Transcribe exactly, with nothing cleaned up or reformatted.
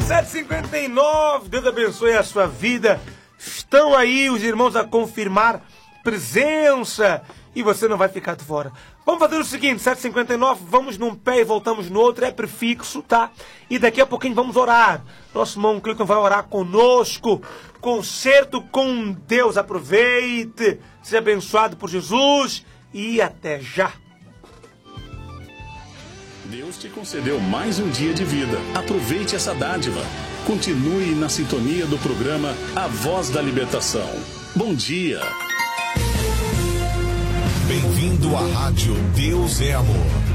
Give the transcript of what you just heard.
sete e cinquenta e nove, Deus abençoe a sua vida. Estão aí os irmãos a confirmar presença e você não vai ficar de fora. Vamos fazer o seguinte, sete e cinquenta e nove, vamos num pé e voltamos no outro, é prefixo, tá? E daqui a pouquinho vamos orar. Nosso irmão Cleiton vai orar conosco. Concerto com Deus, aproveite, seja abençoado por Jesus e até já. Deus te concedeu mais um dia de vida. Aproveite essa dádiva. Continue na sintonia do programa A Voz da Libertação. Bom dia. Bem-vindo à Rádio Deus é Amor.